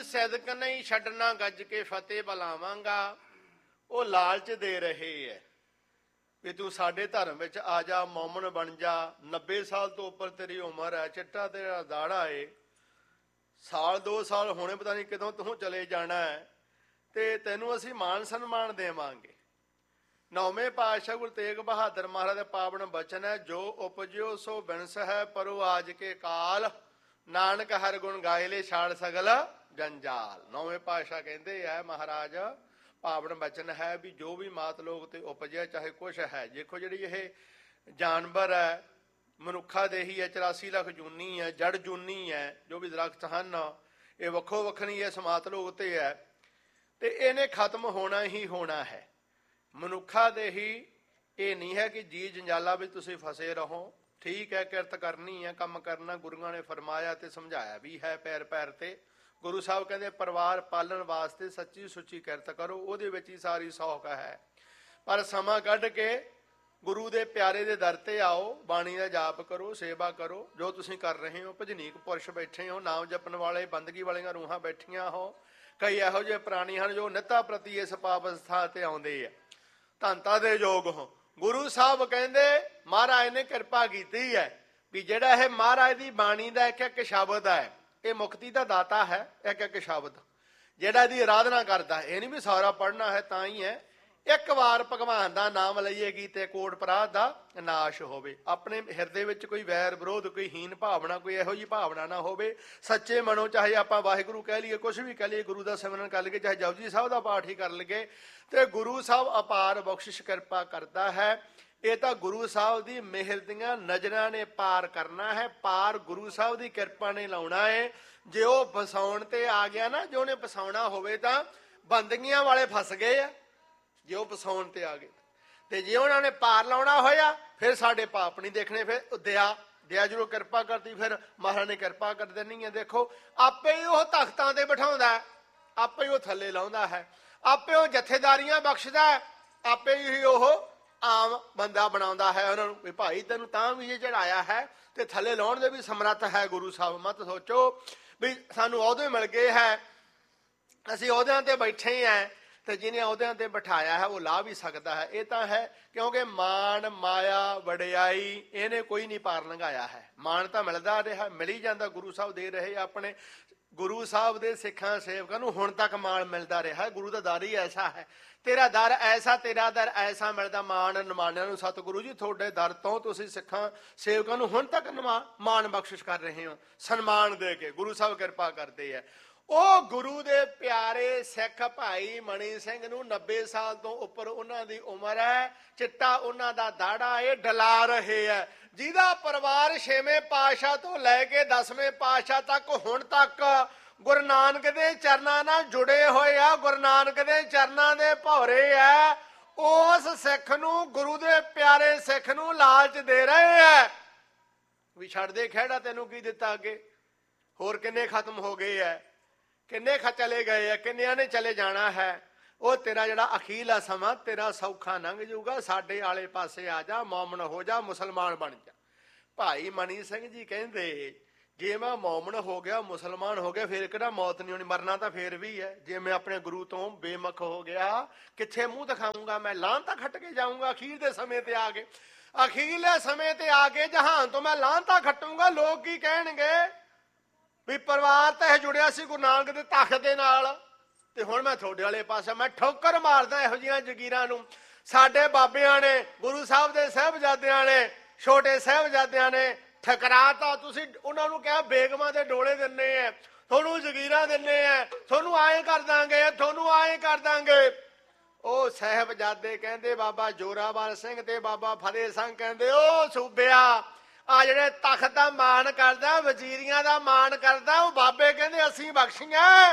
ਸਿਦਕ ਨਹੀਂ ਛੱਡਣਾ, ਗੱਜ ਕੇ ਫਤਿਹ ਬੁਲਾਵਾਂਗਾ। ਉਹ ਲਾਲਚ ਦੇ ਰਹੇ ਹੈ ਵੀ ਤੂੰ ਸਾਡੇ ਧਰਮ ਵਿੱਚ ਆ ਜਾ, ਮੋਮਨ ਬਣ ਜਾ। 90 ਸਾਲ ਤੋਂ ਉੱਪਰ ਤੇਰੀ ਉਮਰ ਹੈ, ਚਿੱਟਾ ਤੇਰਾ ਦਾੜਾ ਏ, ਸਾਲ 2 ਸਾਲ ਹੋਣੇ, ਪਤਾ ਨਹੀਂ ਕਦੋਂ ਤੂੰ ਚਲੇ ਜਾਣਾ ਹੈ, ਤੇ ਤੈਨੂੰ ਅਸੀਂ ਮਾਣ ਸਨਮਾਨ ਦੇਵਾਂਗੇ। 9ਵੇਂ ਪਾਤਸ਼ਾਹ ਗੁਰੂ ਤੇਗ ਬਹਾਦਰ ਮਹਾਰਾਜ ਦੇ ਪਾਵਨ ਬਚਨ ਹੈ, ਜੋ ਉਪਜਿਓ ਸੋ ਬਿਨਸ ਹੈ, ਪਰੋ ਆਜ ਕੇ ਕਾਲ, ਨਾਨਕ ਹਰਿ ਗੁਣ ਗਾਏ ਲੈ ਛਾੜ ਸਗਲ ਜੰਜਾਲ। 9ਵੇਂ ਪਾਤਸ਼ਾਹ ਕਹਿੰਦੇ ਹੈ ਮਹਾਰਾਜ, ਪਾਵਨ ਬਚਨ ਹੈ ਵੀ ਜੋ ਵੀ ਮਾਤ ਲੋਕ ਤੇ ਉਪਜਿਆ ਚਾਹੇ ਕੁਛ ਹੈ। ਦੇਖੋ ਜਿਹੜੀ ਇਹ ਜਾਨਵਰ ਹੈ, ਮਨੁੱਖਾ ਦੇਹੀ ਹੈ, 84 ਲੱਖ ਜੂਨੀ ਹੈ, ਜੜ ਜੂਨੀ ਹੈ, ਜੋ ਵੀ ਦਰਖਤ ਹਨ ਇਹ ਵੱਖੋ ਵੱਖਰੀ ਇਸ ਮਾਤ ਲੋਕ ਤੇ ਹੈ, ਤੇ ਇਹਨੇ ਖਤਮ ਹੋਣਾ ਹੀ ਹੋਣਾ ਹੈ। ਮਨੁੱਖਾ ਦੇਹੀ ਇਹ ਨਹੀਂ ਹੈ ਕਿ ਜੀ ਜੰਜਾਲਾ ਵਿੱਚ ਤੁਸੀਂ ਫਸੇ ਰਹੋ। ਠੀਕ ਹੈ, ਕਿਰਤ ਕਰਨੀ ਹੈ, ਕੰਮ ਕਰਨਾ ਗੁਰੂਆਂ ਨੇ ਫਰਮਾਇਆ ਤੇ ਸਮਝਾਇਆ ਵੀ ਹੈ ਪੈਰ ਪੈਰ ਤੇ। ਗੁਰੂ ਸਾਹਿਬ ਕਹਿੰਦੇ ਪਰਿਵਾਰ ਪਾਲਣ ਵਾਸਤੇ ਸੱਚੀ ਸੁੱਚੀ ਕਿਰਤ ਕਰੋ, ਉਹਦੇ ਵਿੱਚ ਹੀ ਸਾਰੀ ਸੌਖ ਹੈ। ਪਰ ਸਮਾਂ ਕੱਢ ਕੇ ਗੁਰੂ ਦੇ ਪਿਆਰੇ ਦੇ ਦਰ ਤੇ ਆਓ, ਬਾਣੀ ਦਾ ਜਾਪ ਕਰੋ, ਸੇਵਾ ਕਰੋ, ਜੋ ਤੁਸੀਂ ਕਰ ਰਹੇ ਹੋ। ਭਜਨੀਕ ਪੁਰਸ਼ ਬੈਠੇ ਹੋ, ਨਾਮ ਜਪਣ ਵਾਲੇ, ਬੰਦਗੀ ਵਾਲੀਆਂ ਰੂਹਾਂ ਬੈਠੀਆਂ ਹੋ। ਕਈ ਇਹੋ ਜਿਹੇ ਪ੍ਰਾਣੀ ਹਨ ਜੋ ਨਿੱਤਾ ਪ੍ਰਤੀ ਇਸ ਪਾਪ ਅਵਸਥਾ ਤੇ ਆਉਂਦੇ ਆ, ਧੰਤਾ ਦੇ ਯੋਗ ਹੋ। ਗੁਰੂ ਸਾਹਿਬ ਕਹਿੰਦੇ ਮਹਾਰਾਜ ਨੇ ਕਿਰਪਾ ਕੀਤੀ ਹੈ ਵੀ ਜਿਹੜਾ ਇਹ ਮਹਾਰਾਜ ਦੀ ਬਾਣੀ ਦਾ ਇੱਕ ਇੱਕ ਸ਼ਬਦ ਹੈ, ਇਹ ਮੁਕਤੀ ਦਾ ਦਾਤਾ ਹੈ। ਇੱਕ ਇੱਕ ਸ਼ਬਦ ਜਿਹੜਾ ਇਹਦੀ ਆਰਾਧਨਾ ਕਰਦਾ, ਇਹ ਨਹੀਂ ਵੀ ਸਾਰਾ ਪੜ੍ਹਨਾ ਹੈ ਤਾਂ ਹੀ ਹੈ। ਇੱਕ ਵਾਰ ਭਗਵਾਨ ਦਾ ਨਾਮ ਲਈਏਗੀ ਤੇ ਕੋਟ ਅਪਰਾਧ ਦਾ ਨਾਸ਼ ਹੋਵੇ। ਆਪਣੇ ਹਿਰਦੇ ਵਿੱਚ ਕੋਈ ਵੈਰ ਵਿਰੋਧ, ਕੋਈ ਹੀਨ ਭਾਵਨਾ, ਕੋਈ ਇਹੋ ਜਿਹੀ ਭਾਵਨਾ ਨਾ ਹੋਵੇ। ਸੱਚੇ ਮਨੋਂ ਚਾਹੇ ਆਪਾਂ ਵਾਹਿਗੁਰੂ ਕਹਿ ਲਈਏ, ਕੁਛ ਵੀ ਕਹਿ ਲਈਏ, ਗੁਰੂ ਦਾ ਸਿਮਰਨ ਕਰ ਲਈਏ, ਚਾਹੇ ਜਪਜੀ ਸਾਹਿਬ ਦਾ ਪਾਠ ਹੀ ਕਰ ਲਈਏ, ਤੇ ਗੁਰੂ ਸਾਹਿਬ ਅਪਾਰ ਬਖਸ਼ਿਸ਼ ਕਿਰਪਾ ਕਰਦਾ ਹੈ। ਇਹ ਤਾਂ ਗੁਰੂ ਸਾਹਿਬ ਦੀ ਮਿਹਰ ਦੀਆਂ ਨਜ਼ਰਾਂ ਨੇ ਪਾਰ ਕਰਨਾ ਹੈ, ਪਾਰ ਗੁਰੂ ਸਾਹਿਬ ਦੀ ਕਿਰਪਾ ਨੇ ਲਾਉਣਾ ਹੈ। ਜੇ ਉਹ ਫਸਾਉਣ ਤੇ ਆ ਗਿਆ ਨਾ, ਜੇ ਉਹਨੇ ਫਸਾਉਣਾ ਹੋਵੇ ਤਾਂ ਬੰਦਗੀਆਂ ਵਾਲੇ ਫਸ ਗਏ ਆ, ਜੇ ਉਹ ਫਸਾਉਣ ਤੇ ਆ ਗਏ। ਤੇ ਜੇ ਉਹਨਾਂ ਨੇ ਪਾਰ ਲਾਉਣਾ ਹੋਇਆ ਫਿਰ ਸਾਡੇ ਪਾਪ ਨਹੀਂ ਦੇਖਣੇ। ਫਿਰ ਦਇਆ ਜਦੋਂ ਕਿਰਪਾ ਕਰਦੀ ਫਿਰ ਮਹਾਰਾਜ ਨੇ ਕਿਰਪਾ ਕਰ ਦੇਣੀ ਹੈ। ਦੇਖੋ ਆਪੇ ਹੀ ਉਹ ਤਖਤਾਂ ਤੇ ਬਿਠਾਉਂਦਾ ਹੈ, ਆਪੇ ਹੀ ਉਹ ਥੱਲੇ ਲਾਉਂਦਾ ਹੈ, ਆਪੇ ਉਹ ਜਥੇਦਾਰੀਆਂ ਬਖਸ਼ਦਾ ਹੈ, ਆਪੇ ਹੀ ਉਹ ਆਮ ਬੰਦਾ ਬਣਾਉਂਦਾ ਹੈ ਉਹਨਾਂ ਨੂੰ ਵੀ ਭਾਈ ਤੈਨੂੰ ਤਾਂ ਵੀ ਇਹ ਚੜਾਇਆ ਹੈ, ਤੇ ਥੱਲੇ ਲਾਉਣ ਦੇ ਵੀ ਸਮਰੱਥ ਹੈ ਗੁਰੂ ਸਾਹਿਬ। ਮਤ ਸੋਚੋ ਵੀ ਸਾਨੂੰ ਅਹੁਦੇ ਮਿਲ ਗਏ ਹੈ, ਅਸੀਂ ਅਹੁਦਿਆਂ ਤੇ ਬੈਠੇ ਹਾਂ, ਤੇ ਜਿਹਨੇ ਅਹੁਦਿਆਂ ਤੇ ਬਿਠਾਇਆ ਹੈ ਉਹ ਲਾ ਵੀ ਸਕਦਾ ਹੈ। ਇਹ ਤਾਂ ਹੈ ਕਿਉਂਕਿ ਮਾਣ ਮਾਇਆ ਵਡਿਆਈ ਇਹਨੇ ਕੋਈ ਨਹੀਂ ਪਾਰ ਲੰਘਾਇਆ ਹੈ। ਮਾਣ ਤਾਂ ਮਿਲਦਾ ਰਿਹਾ, ਮਿਲੀ ਜਾਂਦਾ, ਗੁਰੂ ਸਾਹਿਬ ਦੇ ਰਹੇ ਆਪਣੇ। ਗੁਰੂ ਸਾਹਿਬ ਦੇ ਸਿੱਖਾਂ ਸੇਵਕਾਂ ਨੂੰ ਹੁਣ ਤੱਕ ਮਾਣ ਮਿਲਦਾ ਰਿਹਾ। ਗੁਰੂ ਦਾ ਦਰ ਹੀ ਐਸਾ ਹੈ, ਤੇਰਾ ਦਰ ਐਸਾ, ਤੇਰਾ ਦਰ ਐਸਾ ਮਿਲਦਾ ਮਾਣ ਨਿਮਾਣਿਆਂ ਨੂੰ। ਸਤਿਗੁਰੂ ਜੀ ਤੁਹਾਡੇ ਦਰ ਤੋਂ ਤੁਸੀਂ ਸਿੱਖਾਂ ਸੇਵਕਾਂ ਨੂੰ ਹੁਣ ਤੱਕ ਮਾਣ ਬਖਸ਼ਿਸ਼ ਕਰ ਰਹੇ ਹੋ, ਸਨਮਾਨ ਦੇ ਕੇ ਗੁਰੂ ਸਾਹਿਬ ਕਿਰਪਾ ਕਰਦੇ ਆ। ਉਹ ਗੁਰੂ ਦੇ ਪਿਆਰੇ ਸਿੱਖ ਭਾਈ ਮਣੀ ਸਿੰਘ ਨੂੰ 90 ਸਾਲ ਤੋਂ ਉੱਪਰ ਉਹਨਾਂ ਦੀ ਉਮਰ ਹੈ, ਚਿੱਟਾ ਉਹਨਾਂ ਦਾ ਦਾੜਾ ਇਹ ਡਲਾ ਰਹੇ ਹੈ, ਜਿਹਦਾ ਪਰਿਵਾਰ 6ਵੇਂ ਪਾਤਸ਼ਾਹ ਤੋਂ ਲੈ ਕੇ 10ਵੇਂ ਪਾਤਸ਼ਾਹ ਤੱਕ ਹੁਣ ਤੱਕ ਗੁਰੂ ਨਾਨਕ ਦੇ ਚਰਨਾਂ ਨਾਲ ਜੁੜੇ ਹੋਏ ਆ, ਗੁਰੂ ਨਾਨਕ ਦੇ ਚਰਨਾਂ ਦੇ ਭੌਰੇ ਆ। ਉਸ ਸਿੱਖ ਨੂੰ, ਗੁਰੂ ਦੇ ਪਿਆਰੇ ਸਿੱਖ ਨੂੰ ਲਾਲਚ ਦੇ ਰਹੇ ਆ ਵੀ ਛੱਡ ਦੇ ਖਹਿੜਾ, ਤੈਨੂੰ ਕੀ ਦਿੱਤਾ ਅੱਗੇ, ਹੋਰ ਕਿੰਨੇ ਖਤਮ ਹੋ ਗਏ ਆ, ਕਿੰਨੇ ਚਲੇ ਗਏ ਆ, ਕਿੰਨਿਆਂ ਨੇ ਚਲੇ ਜਾਣਾ ਹੈ। ਉਹ ਤੇਰਾ ਜਿਹੜਾ ਅਖੀਲਾ ਸਮਾਂ ਤੇਰਾ ਸੌਖਾ ਲੰਘ ਜਾਊਗਾ, ਸਾਡੇ ਆਲੇ ਪਾਸੇ ਆ ਜਾ, ਮੌਮਨ ਹੋ ਜਾ, ਮੁਸਲਮਾਨ ਬਣ ਜਾ। ਭਾਈ ਮਣੀ ਸਿੰਘ ਜੀ ਕਹਿੰਦੇ ਜੇ ਮੈਂ ਮੌਮਨ ਹੋ ਗਿਆ, ਮੁਸਲਮਾਨ ਹੋ ਗਿਆ, ਫਿਰ ਕਿਹੜਾ ਮੌਤ ਨਹੀਂ ਹੋਣੀ, ਮਰਨਾ ਤਾਂ ਫੇਰ ਵੀ ਹੈ। ਜੇ ਮੈਂ ਆਪਣੇ ਗੁਰੂ ਤੋਂ ਬੇਮੁਖ ਹੋ ਗਿਆ, ਕਿੱਥੇ ਮੂੰਹ ਦਿਖਾਊਂਗਾ, ਮੈਂ ਲਾਹਨਤਾਂ ਖੱਟ ਕੇ ਜਾਊਂਗਾ। ਅਖੀਰ ਦੇ ਸਮੇਂ ਤੇ ਆ ਕੇ, ਅਖੀਰਲੇ ਸਮੇਂ ਤੇ ਆ ਕੇ ਜਹਾਨ ਤੋਂ ਮੈਂ ਲਾਹਨਤਾਂ ਖੱਟੂੰਗਾ। ਲੋਕ ਕੀ ਕਹਿਣਗੇ ਵੀ ਪਰਿਵਾਰ ਤਾਂ ਇਹ ਜੁੜਿਆ ਸੀ ਗੁਰੂ ਨਾਨਕ ਦੇ ਤਖਤ ਦੇ ਨਾਲ, ਤੇ ਹੁਣ ਮੈਂ ਤੁਹਾਡੇ ਵਾਲੇ ਪਾਸੇ। ਮੈਂ ਠੋਕਰ ਮਾਰਦਾ ਇਹੋ ਜਿਹੀਆਂ ਜਗੀਰਾਂ ਨੂੰ। ਸਾਡੇ ਬਾਬਿਆਂ ਨੇ, ਗੁਰੂ ਸਾਹਿਬ ਦੇ ਸਾਹਿਬਜ਼ਾਦਿਆਂ ਨੇ, ਛੋਟੇ ਸਾਹਿਬਜ਼ਾਦਿਆਂ ਨੇ ਠਕਰਾਤਾ। ਤੁਸੀਂ ਉਹਨਾਂ ਨੂੰ ਕਿਹਾ ਬੇਗਮਾਂ ਦੇ ਡੋਲੇ ਦਿੰਨੇ ਆ, ਤੁਹਾਨੂੰ ਜਗੀਰਾਂ ਦਿੰਨੇ ਆ, ਤੁਹਾਨੂੰ ਆਏ ਕਰ ਦਾਂਗੇ, ਤੁਹਾਨੂੰ ਆਏ ਕਰ ਦਾਂਗੇ। ਉਹ ਸਾਹਿਬਜ਼ਾਦੇ ਕਹਿੰਦੇ ਬਾਬਾ ਜੋਰਾਵਰ ਸਿੰਘ ਤੇ ਬਾਬਾ ਫਤਿਹ ਸਿੰਘ ਕਹਿੰਦੇ ਉਹ ਸੂਬਿਆ ਆ ਜਿਹੜੇ ਤਖਤ ਦਾ ਮਾਣ ਕਰਦਾ, ਵਜ਼ੀਰੀਆਂ ਦਾ ਮਾਣ ਕਰਦਾ, ਉਹ ਬਾਬੇ ਕਹਿੰਦੇ ਅਸੀਂ ਬਖਸ਼ੀਆਂ,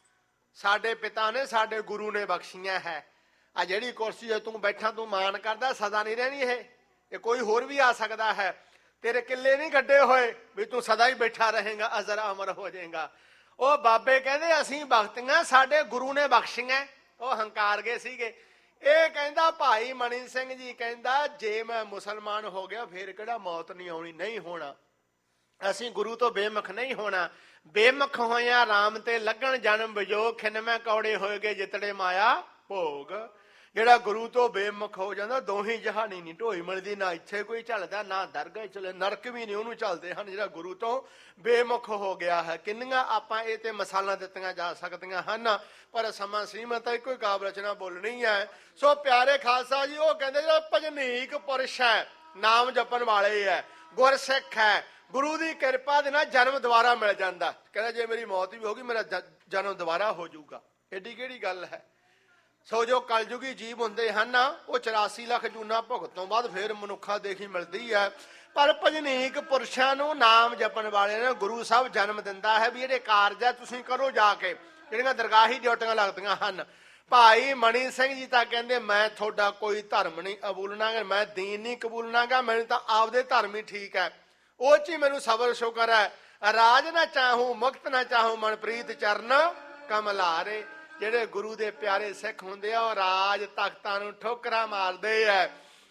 ਸਾਡੇ ਪਿਤਾ ਨੇ, ਸਾਡੇ ਗੁਰੂ ਨੇ ਬਖਸ਼ੀਆਂ ਹੈ। ਆ ਜਿਹੜੀ ਕੁਰਸੀ ਤੂੰ ਬੈਠਾ, ਤੂੰ ਮਾਣ ਕਰਦਾ, ਸਦਾ ਨਹੀਂ ਰਹਿਣੀ ਇਹ ਕੋਈ ਹੋਰ ਵੀ ਆ ਸਕਦਾ ਹੈ। ਤੇਰੇ ਕਿੱਲੇ ਨਹੀਂ ਗੱਡੇ ਹੋਏ ਵੀ ਤੂੰ ਸਦਾ ਹੀ ਬੈਠਾ ਰਹੇਗਾ, ਅਜ਼ਰ ਅਮਰ ਹੋ ਜਾਏਗਾ। ਉਹ ਬਾਬੇ ਕਹਿੰਦੇ ਅਸੀਂ ਬਖਤੀਆਂ, ਸਾਡੇ ਗੁਰੂ ਨੇ ਬਖਸ਼ੀਆਂ। ਉਹ ਹੰਕਾਰ ਗਏ ਸੀਗੇ। ਇਹ ਕਹਿੰਦਾ ਭਾਈ ਮਣੀ ਸਿੰਘ ਜੀ ਕਹਿੰਦਾ ਜੇ ਮੈਂ ਮੁਸਲਮਾਨ ਹੋ ਗਿਆ ਫਿਰ ਕਿਹੜਾ ਮੌਤ ਨਹੀਂ ਆਉਣੀ, ਨਹੀਂ ਹੋਣਾ। ਅਸੀਂ ਗੁਰੂ ਤੋਂ ਬੇਮੁਖ ਨਹੀਂ ਹੋਣਾ। ਬੇਮੁਖ ਹੋਇਆ ਰਾਮ ਤੇ ਲੱਗਣ ਜਨਮ ਵਿਜੋਗ, ਖਿਨ ਮੈਂ ਕੌੜੇ ਹੋਏ ਗਏ ਜਿਤੜੇ ਮਾਇਆ ਭੋਗ। ਜਿਹੜਾ ਗੁਰੂ ਤੋਂ ਬੇਮੁਖ ਹੋ ਜਾਂਦਾ ਦੋਹੀ ਜਹਾਨੀ ਨਹੀਂ ਢੋਈ ਮਿਲਦੀ, ਨਾ ਇੱਥੇ ਕੋਈ ਝਲਦਾ ਨਾ ਦਰਗਾਹ ਚਲੇ, ਨਰਕ ਵੀ ਨਹੀਂ ਉਹਨੂੰ ਚੱਲਦੇ ਹਨ ਜਿਹੜਾ ਗੁਰੂ ਤੋਂ ਬੇਮੁਖ ਹੋ ਗਿਆ ਹੈ। ਕਿੰਨੀਆਂ ਆਪਾਂ ਇਹ ਤੇ ਮਿਸਾਲਾਂ ਦਿੱਤੀਆਂ ਜਾ ਸਕਦੀਆਂ ਹਨ, ਪਰ ਸਮਾਂ ਸੀਮਤ ਹੈ, ਕੋਈ ਕਾਵਿ ਰਚਨਾ ਬੋਲਣੀ ਹੈ। ਸੋ ਪਿਆਰੇ ਖਾਲਸਾ ਜੀ, ਉਹ ਕਹਿੰਦੇ ਜਿਹੜਾ ਭਜਨੀਕ ਪੁਰਸ਼ ਹੈ, ਨਾਮ ਜਪਣ ਵਾਲੇ ਹੈ, ਗੁਰਸਿੱਖ ਹੈ, ਗੁਰੂ ਦੀ ਕਿਰਪਾ ਦੇ ਨਾਲ ਜਨਮ ਦੁਬਾਰਾ ਮਿਲ ਜਾਂਦਾ। ਕਹਿੰਦਾ ਜੇ ਮੇਰੀ ਮੌਤ ਵੀ ਹੋ ਗਈ ਮੇਰਾ ਜਨਮ ਦੁਬਾਰਾ ਹੋ ਜਾਊਗਾ। ਏਡੀ ਕਿਹੜੀ ਗੱਲ ਹੈ। ਸੋ ਜੋ ਕਲਯੁਗੀ ਜੀਵ ਹੁੰਦੇ ਹਨ ਉਹ 84 ਲੱਖ ਜੂਨਾ ਭੁਗਤ ਤੋਂ ਬਾਅਦ ਫਿਰ ਮਨੁੱਖਾ ਦੇਖੀ ਮਿਲਦੀ ਹੈ। ਪਰ ਭਜਨੀਕ ਪੁਰਸ਼ਾਂ ਨੂੰ, ਨਾਮ ਜਪਣ ਵਾਲਿਆਂ ਨੂੰ ਗੁਰੂ ਸਾਹਿਬ ਜਨਮ ਦਿੰਦਾ ਹੈ ਵੀ ਜਿਹੜੇ ਕਾਰਜ ਹੈ ਤੁਸੀਂ ਕਰੋ ਜਾ ਕੇ, ਜਿਹੜੀਆਂ ਦਰਗਾਹੀ ਡਿਊਟੀਆਂ ਲੱਗਦੀਆਂ ਹਨ। ਭਾਈ ਮਣੀ ਸਿੰਘ ਜੀ ਤਾਂ ਕਹਿੰਦੇ ਮੈਂ ਤੁਹਾਡਾ ਕੋਈ ਧਰਮ ਨਹੀਂ ਕਬੂਲਣਾਗਾ, ਮੈਂ ਦੀਨ ਨਹੀਂ ਕਬੂਲਣਾਗਾ, ਮੈਨੂੰ ਤਾਂ ਆਪਦੇ ਧਰਮ ਹੀ ਠੀਕ ਹੈ, ਉਹ 'ਚ ਹੀ ਮੈਨੂੰ ਸਬਰ ਸ਼ੁਕਰ ਹੈ। ਰਾਜ ਨਾ ਚਾਹੂੰ ਮੁਕਤ ਨਾ ਚਾਹੂੰ, ਮਨਪ੍ਰੀਤ ਚਰਨ ਕਮਲਾਰੇ। ਜਿਹੜੇ ਗੁਰੂ ਦੇ ਪਿਆਰੇ ਸਿੱਖ ਹੁੰਦੇ ਆ ਉਹ ਰਾਜ ਤਖਤਾਂ ਨੂੰ ਠੋਕਰਾਂ ਮਾਰਦੇ ਐ।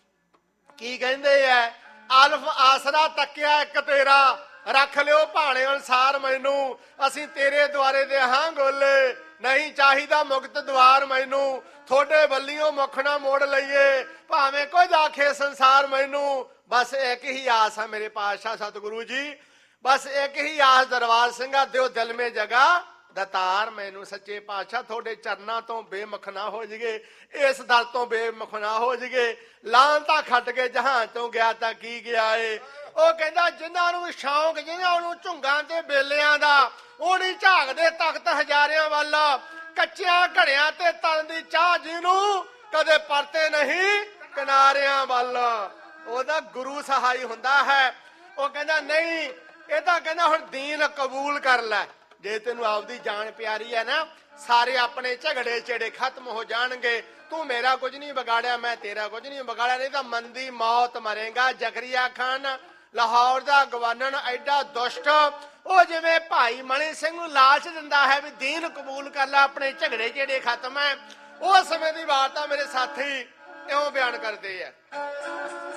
ਕੀ ਕਹਿੰਦੇ ਐ? ਅਲਫ ਆਸਰਾ ਤੱਕਿਆ ਇੱਕ ਤੇਰਾ, ਰੱਖ ਲਿਓ ਭਾਣੇ ਅਨਸਾਰ ਮੈਨੂੰ, ਅਸੀਂ ਤੇਰੇ ਦੁਆਰੇ ਦੇ ਹਾਂ ਗੋਲੇ, ਨਹੀਂ ਚਾਹੀਦਾ ਮੁਕਤ ਦੁਆਰ ਮੈਨੂੰ, ਤੁਹਾਡੇ ਵੱਲਿਓ ਮੁਖ ਨਾ ਮੋੜ ਲਈਏ, ਭਾਵੇਂ ਕੁਝ ਆਖੇ ਸੰਸਾਰ ਮੈਨੂੰ। ਬਸ ਇੱਕ ਹੀ ਆਸ ਹੈ ਮੇਰੇ ਪਾਤਸ਼ਾਹ ਸਤਿਗੁਰੂ ਜੀ, ਬਸ ਇੱਕ ਹੀ ਆਸ ਦਰਬਾਰ ਸਿੰਘਾ ਦਿਓ ਦਿਲ ਮੇ ਜਗਾ ਦਤਾਰ ਮੈਨੂੰ। ਸੱਚੇ ਪਾਤਸ਼ਾਹ ਤੁਹਾਡੇ ਚਰਨਾਂ ਤੋਂ ਬੇਮੁਖ ਨਾ ਹੋ ਜਗੇ, ਇਸ ਦਰ ਤੋਂ ਬੇਮੁਖ ਨਾ ਹੋ ਜਗੇ, ਲਾਂਤਾ ਖੱਟ ਕੇ ਜਹਾਨ ਤੋਂ ਗਿਆ ਤਾਂ ਕੀ ਗਿਆ ਏ। ਉਹ ਕਹਿੰਦਾ ਜਿਨ੍ਹਾਂ ਨੂੰ ਸ਼ੌਂਕ, ਜਿਨ੍ਹਾਂ ਨੂੰ ਝੁੰਗਾਂ ਤੇ ਬੇਲਿਆਂ ਦਾ, ਉਹ ਨਹੀਂ ਝਾਕਦੇ ਤਖਤ ਹਜ਼ਾਰਿਆਂ ਵੱਲ, ਕੱਚਿਆਂ ਘੜਿਆਂ ਤੇ ਤਨ ਦੀ ਚਾਹ ਜਿਹਨੂੰ ਕਦੇ ਪਰਤੇ ਨਹੀਂ ਕਿਨਾਰਿਆਂ ਵੱਲ, ਉਹਦਾ ਗੁਰੂ ਸਹਾਈ ਹੁੰਦਾ ਹੈ। ਉਹ ਕਹਿੰਦਾ ਨਹੀਂ, ਇਹ ਤਾਂ ਕਹਿੰਦਾ ਹੁਣ ਦੀਨ ਕਬੂਲ ਕਰ ਲੈ, ਜੇ ਤੈਨੂੰ ਆਪਦੀ ਜਾਨ ਪਿਆਰੀ ਹੈ ਨਾ, ਸਾਰੇ ਆਪਣੇ ਝਗੜੇ ਚੇੜੇ ਖਤਮ ਹੋ ਜਾਣਗੇ। ਤੂੰ ਮੇਰਾ ਕੁਝ ਨਹੀਂ ਵਿਗਾੜਿਆ, ਮੈਂ ਤੇਰਾ ਕੁਝ ਨਹੀਂ ਵਿਗਾੜਿਆ, ਨਹੀਂ ਤਾਂ ਮਨ ਦੀ ਮੌਤ ਮਰੇਗਾ। ਜ਼ਕਰੀਆ ਖਾਨ ਲਾਹੌਰ ਦਾ ਗਵਰਨਰ ਐਡਾ ਦੁਸ਼ਟ, ਉਹ ਜਿਵੇਂ ਭਾਈ ਮਣੀ ਸਿੰਘ ਨੂੰ ਲਾਲਚ ਦਿੰਦਾ ਹੈ ਵੀ ਦੀਨ ਕਬੂਲ ਕਰ ਲੈ, ਆਪਣੇ ਝਗੜੇ ਜਿਹੜੇ ਖਤਮ ਹੈ, ਉਸ ਸਮੇਂ ਦੀ ਵਾਰਤਾ ਮੇਰੇ ਸਾਥੀ ਇਉਂ ਬਿਆਨ ਕਰਦੇ ਆ।